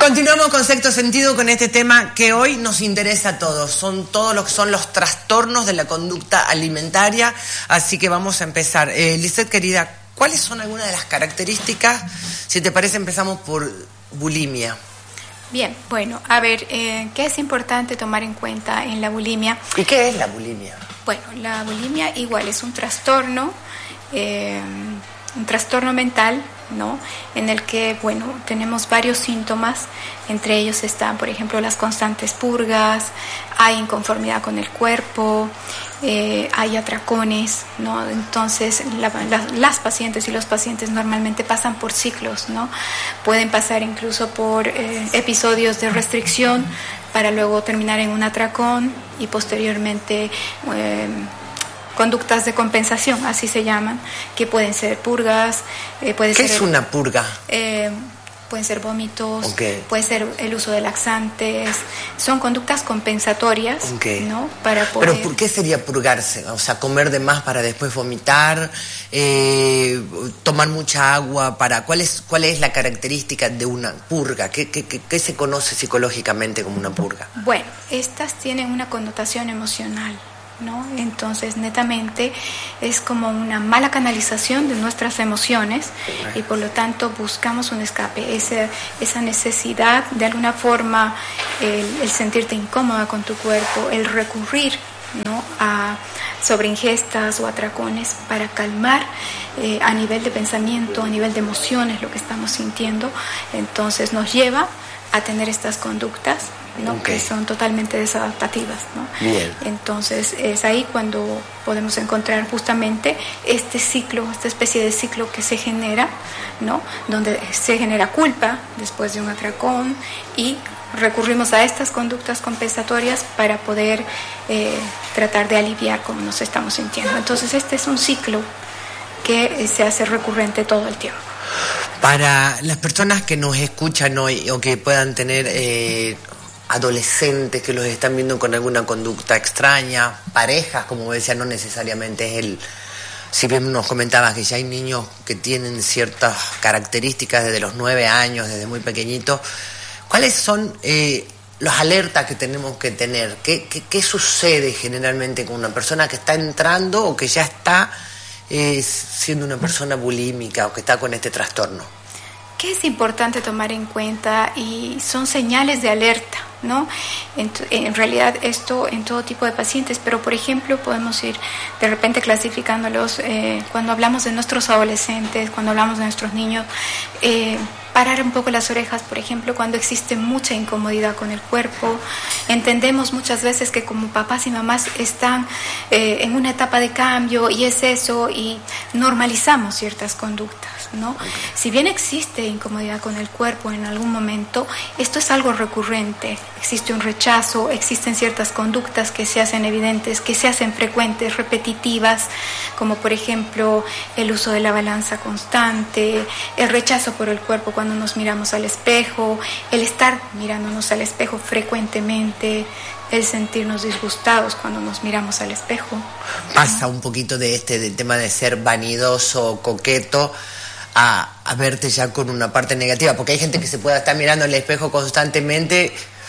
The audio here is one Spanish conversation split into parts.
Continuamos con Sexto Sentido, con este tema que hoy nos interesa a todos. Son todos los que son los trastornos de la conducta alimentaria. Así que vamos a empezar. Lisette, querida, ¿cuáles son algunas de las características? Si te parece, empezamos por bulimia. Bien, bueno, a ver, ¿qué es importante tomar en cuenta en la bulimia? ¿Y qué es la bulimia? Bueno, la bulimia igual es un trastorno mental, ¿no? En el que, bueno, tenemos varios síntomas. Entre ellos están, por ejemplo, las constantes purgas, hay inconformidad con el cuerpo, hay atracones, ¿no? Entonces, las pacientes y los pacientes normalmente pasan por ciclos, ¿no? Pueden pasar incluso por episodios de restricción para luego terminar en un atracón y posteriormente conductas de compensación, así se llaman, que pueden ser purgas, ¿Qué es una purga? Pueden ser vómitos, Okay. puede ser el uso de laxantes, son conductas compensatorias, Okay. ¿no? Para poder... ¿Pero por qué sería purgarse? O sea, comer de más para después vomitar, tomar mucha agua, ¿cuál es la característica de una purga? ¿Qué se conoce psicológicamente como una purga? Bueno, estas tienen una connotación emocional, ¿no? Entonces, netamente es como una mala canalización de nuestras emociones y por lo tanto buscamos un escape, esa necesidad de alguna forma, el sentirte incómoda con tu cuerpo, el recurrir, ¿no? a sobreingestas o atracones para calmar a nivel de pensamiento, a nivel de emociones lo que estamos sintiendo. Entonces nos lleva a tener estas conductas, ¿no? Okay. Que son totalmente desadaptativas, ¿no? Bien. Entonces es ahí cuando podemos encontrar justamente este ciclo, esta especie de ciclo que se genera, ¿no? Donde se genera culpa después de un atracón y recurrimos a estas conductas compensatorias para poder tratar de aliviar cómo nos estamos sintiendo. Entonces este es un ciclo que se hace recurrente todo el tiempo. Para las personas que nos escuchan hoy o que puedan tener adolescentes que los están viendo con alguna conducta extraña, parejas, como decía, no necesariamente es si bien nos comentabas que ya hay niños que tienen ciertas características desde los 9 años, desde muy pequeñitos, ¿cuáles son las alertas que tenemos que tener? ¿Qué sucede generalmente con una persona que está entrando o que ya está siendo una persona bulímica o que está con este trastorno? ¿Qué es importante tomar en cuenta? Y son señales de alerta, ¿no? En realidad esto en todo tipo de pacientes, pero por ejemplo podemos ir de repente clasificándolos cuando hablamos de nuestros adolescentes, cuando hablamos de nuestros niños, parar un poco las orejas, por ejemplo, cuando existe mucha incomodidad con el cuerpo. Entendemos muchas veces que como papás y mamás están en una etapa de cambio y es eso, y normalizamos ciertas conductas, ¿no? Si bien existe incomodidad con el cuerpo en algún momento, esto es algo recurrente. Existe un rechazo, existen ciertas conductas que se hacen evidentes, que se hacen frecuentes, repetitivas, como por ejemplo el uso de la balanza constante, el rechazo por el cuerpo cuando nos miramos al espejo, el estar mirándonos al espejo frecuentemente, el sentirnos disgustados cuando nos miramos al espejo. Pasa un poquito del tema de ser vanidoso, coqueto, a verte ya con una parte negativa, porque hay gente que se puede estar mirando al espejo constantemente,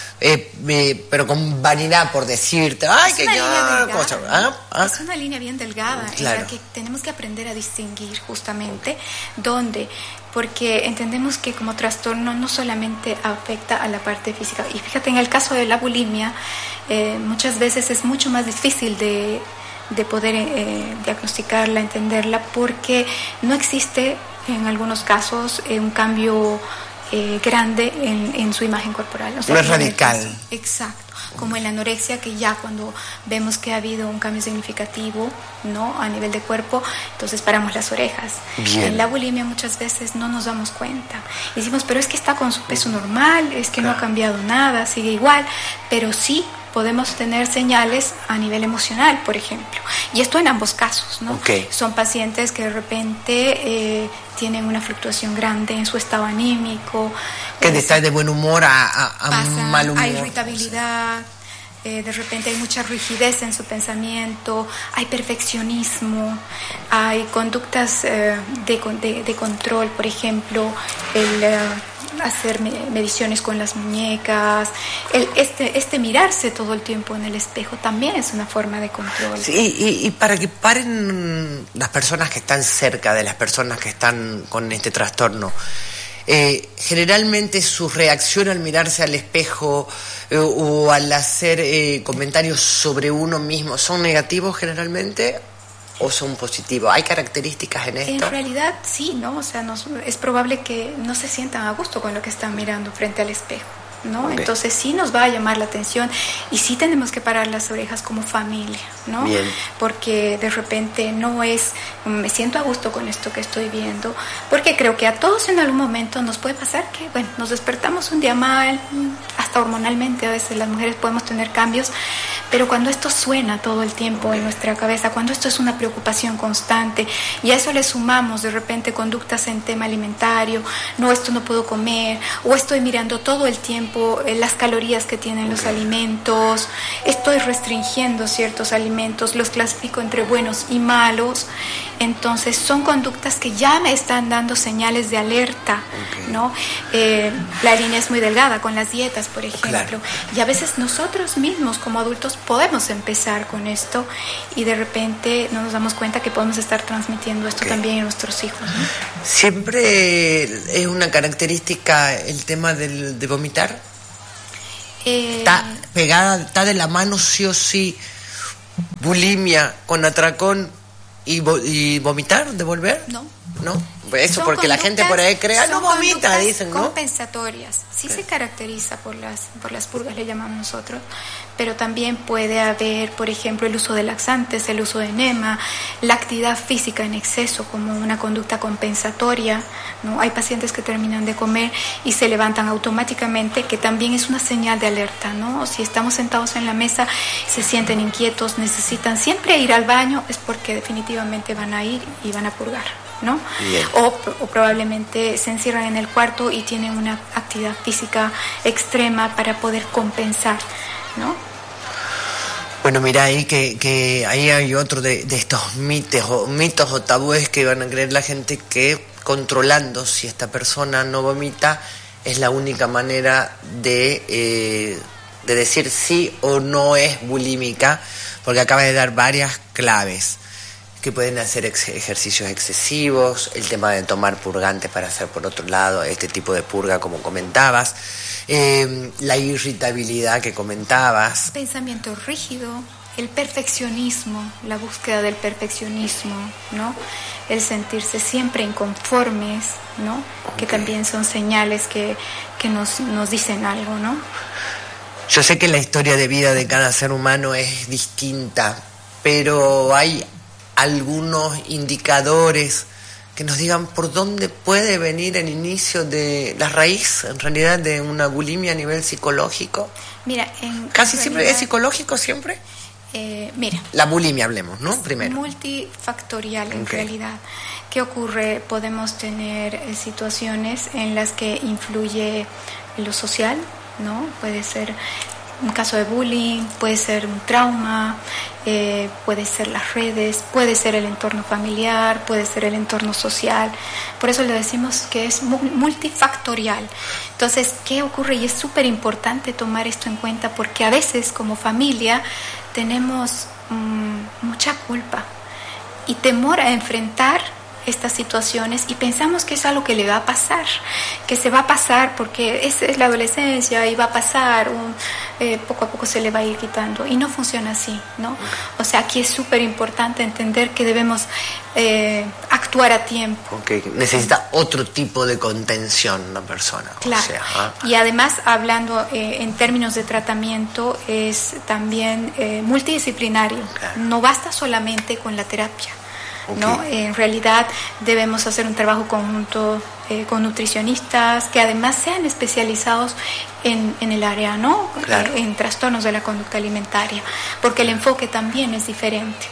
pero con vanidad, por decirte, ¡ay, qué cosa! Es una línea bien delgada, claro, en la que tenemos que aprender a distinguir justamente dónde, porque entendemos que como trastorno no solamente afecta a la parte física. Y fíjate, en el caso de la bulimia, muchas veces es mucho más difícil de poder diagnosticarla, entenderla, porque no existe en algunos casos un cambio grande en su imagen corporal. O sea, no es radical. Exacto. Como en la anorexia, que ya cuando vemos que ha habido un cambio significativo, ¿no?, a nivel de cuerpo, entonces paramos las orejas. Bien. En la bulimia muchas veces no nos damos cuenta. Decimos, pero es que está con su peso normal, es que no ha cambiado nada, sigue igual, pero sí podemos tener señales a nivel emocional, por ejemplo. Y esto en ambos casos, ¿no? Okay. Son pacientes que de repente tienen una fluctuación grande en su estado anímico. Que de estar de buen humor a mal humor. Hay irritabilidad, de repente hay mucha rigidez en su pensamiento, hay perfeccionismo, hay conductas de control, por ejemplo, hacer mediciones con las muñecas, este mirarse todo el tiempo en el espejo también es una forma de control. Sí, y para que paren las personas que están cerca de las personas que están con este trastorno, generalmente su reacción al mirarse al espejo o al hacer comentarios sobre uno mismo, ¿son negativos generalmente o son positivos? ¿Hay características en esto? En realidad sí, ¿no? O sea, es probable que no se sientan a gusto con lo que están mirando frente al espejo, ¿no? Okay. Entonces sí nos va a llamar la atención y sí tenemos que parar las orejas como familia, ¿no? Bien. Porque de repente no es, me siento a gusto con esto que estoy viendo, porque creo que a todos en algún momento nos puede pasar que, bueno, nos despertamos un día mal, hasta hormonalmente a veces las mujeres podemos tener cambios, pero cuando esto suena todo el tiempo en nuestra cabeza, cuando esto es una preocupación constante y a eso le sumamos de repente conductas en tema alimentario, no, esto no puedo comer, o estoy mirando todo el tiempo las calorías que tienen los alimentos, estoy restringiendo ciertos alimentos, los clasifico entre buenos y malos, entonces son conductas que ya me están dando señales de alerta, ¿no? La línea es muy delgada con las dietas, por ejemplo, claro. Y a veces nosotros mismos como adultos podemos empezar con esto y de repente no nos damos cuenta que podemos estar transmitiendo esto también a nuestros hijos, ¿no? ¿Siempre es una característica el tema de vomitar? ¿Está pegada, está de la mano sí o sí bulimia con atracón y vomitar, devolver? No. Eso son porque la gente por ahí cree, no vomita, dicen, ¿no? Compensatorias. Sí se caracteriza por las purgas, le llamamos nosotros, pero también puede haber, por ejemplo, el uso de laxantes, el uso de enema, la actividad física en exceso como una conducta compensatoria, ¿no? Hay pacientes que terminan de comer y se levantan automáticamente, que también es una señal de alerta, ¿no? Si estamos sentados en la mesa, se sienten inquietos, necesitan siempre ir al baño, es porque definitivamente van a ir y van a purgar, ¿no? O probablemente se encierran en el cuarto y tienen una actividad física extrema para poder compensar, ¿no? Bueno, mira ahí que ahí hay otro de estos mitos o tabúes que van a creer la gente, que controlando si esta persona no vomita es la única manera de decir sí o no es bulímica, porque acaba de dar varias claves, que pueden hacer ejercicios excesivos, el tema de tomar purgantes para hacer por otro lado este tipo de purga como comentabas, la irritabilidad que comentabas, pensamiento rígido, el perfeccionismo, la búsqueda del perfeccionismo, ¿no? El sentirse siempre inconformes, ¿no? Que también son señales que nos dicen algo, ¿no? Yo sé que la historia de vida de cada ser humano es distinta, pero hay algunos indicadores que nos digan por dónde puede venir el inicio de la raíz, en realidad, de una bulimia a nivel psicológico. Mira, casi siempre es psicológico, siempre. Mira, la bulimia, hablemos, ¿no? Primero. Multifactorial en realidad. ¿Qué ocurre? Podemos tener situaciones en las que influye lo social, ¿no? Puede ser un caso de bullying, puede ser un trauma, puede ser las redes, puede ser el entorno familiar, puede ser el entorno social. Por eso le decimos que es multifactorial. Entonces, ¿qué ocurre? Y es súper importante tomar esto en cuenta, porque a veces como familia tenemos mucha culpa y temor a enfrentar estas situaciones y pensamos que es algo que le va a pasar, que se va a pasar porque es la adolescencia y va a pasar, poco a poco se le va a ir quitando, y no funciona así, ¿no? O sea, aquí es súper importante entender que debemos actuar a tiempo. Necesita otro tipo de contención la persona. Claro. O sea, y además, hablando en términos de tratamiento, es también multidisciplinario. Claro. No basta solamente con la terapia. ¿No? En realidad debemos hacer un trabajo conjunto con nutricionistas que además sean especializados en el área, ¿no? Claro. En trastornos de la conducta alimentaria, porque el enfoque también es diferente.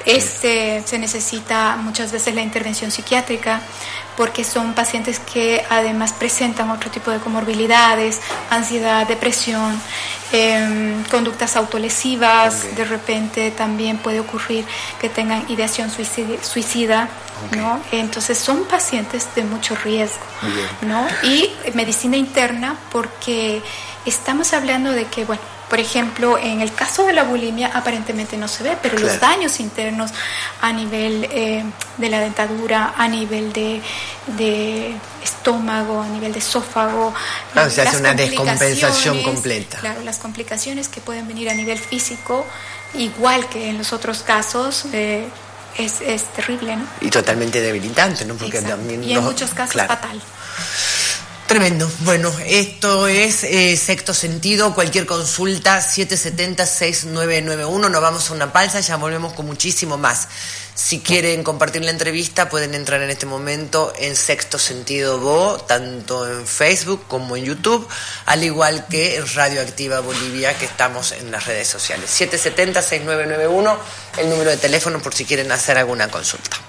Se necesita muchas veces la intervención psiquiátrica, porque son pacientes que además presentan otro tipo de comorbilidades, ansiedad, depresión, conductas autolesivas. De repente también puede ocurrir que tengan ideación suicida, ¿no? Entonces son pacientes de mucho riesgo. riesgo, ¿no? Y medicina interna, porque estamos hablando de que, bueno, por ejemplo, en el caso de la bulimia aparentemente no se ve, pero los daños internos a nivel de la dentadura, a nivel de estómago, a nivel de esófago, se hace una descompensación completa. Claro, las complicaciones que pueden venir a nivel físico, igual que en los otros casos, es terrible, ¿no? Y totalmente debilitante, ¿no? Porque también y en muchos casos fatal. Tremendo. Bueno, esto es Sexto Sentido. Cualquier consulta, 770-6991. Nos vamos a una pausa, ya volvemos con muchísimo más. Si quieren compartir la entrevista, pueden entrar en este momento en Sexto Sentido Bo, tanto en Facebook como en YouTube, al igual que en Radioactiva Bolivia, que estamos en las redes sociales. 770-6991, el número de teléfono por si quieren hacer alguna consulta.